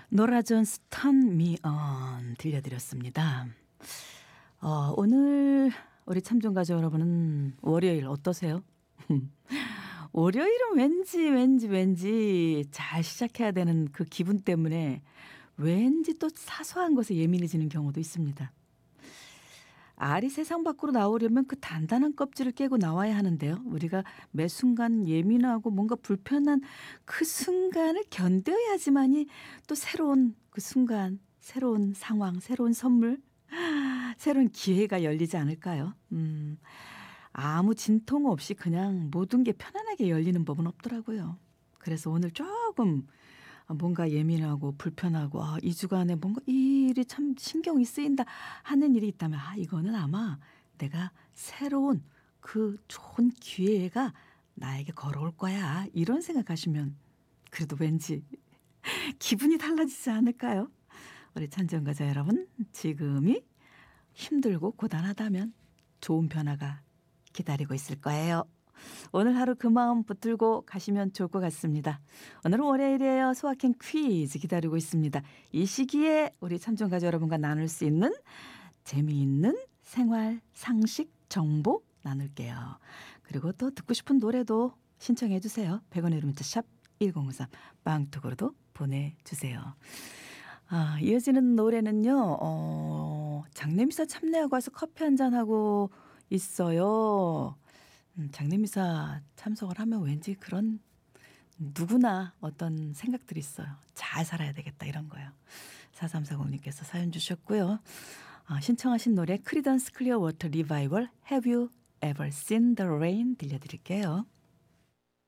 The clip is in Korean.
노라 존스 Turn Me On 들려드렸습니다. 오늘 우리 참전가족 여러분은 월요일 어떠세요? 월요일은 왠지 잘 시작해야 되는 그 기분 때문에 왠지 또 사소한 것에 예민해지는 경우도 있습니다. 알이 세상 밖으로 나오려면 그 단단한 껍질을 깨고 나와야 하는데요. 우리가 매 순간 예민하고 뭔가 불편한 그 순간을 견뎌야지만이 또 새로운 그 순간, 새로운 상황, 새로운 선물, 새로운 기회가 열리지 않을까요? 아무 진통 없이 그냥 모든 게 편안하게 열리는 법은 없더라고요. 그래서 오늘 조금 뭔가 예민하고 불편하고 이 주간에 뭔가 이 일이 참 신경이 쓰인다 하는 일이 있다면 이거는 아마 내가 새로운 그 좋은 기회가 나에게 걸어올 거야. 이런 생각하시면 그래도 왠지 기분이 달라지지 않을까요? 우리 찬정가자 여러분, 지금이 힘들고 고단하다면 좋은 변화가 기다리고 있을 거예요. 오늘 하루 그 마음 붙들고 가시면 좋을 것 같습니다. 오늘은 월요일이에요. 소확행 퀴즈 기다리고 있습니다. 이 시기에 우리 참전가족 여러분과 나눌 수 있는 재미있는 생활 상식 정보 나눌게요. 그리고 또 듣고 싶은 노래도 신청해 주세요. 100원의 문자 샵 1053 빵톡으로도 보내주세요. 이어지는 노래는요. 장례미사 참례하고 와서 커피 한잔하고 있어요. 장례미사 참석을 하면 왠지 그런 누구나 어떤 생각들이 있어요. 잘 살아야 되겠다 이런 거요. 4340님께서 사연 주셨고요. 신청하신 노래 크리던스 클리어워터 리바이벌 Have You Ever Seen the Rain 들려드릴게요.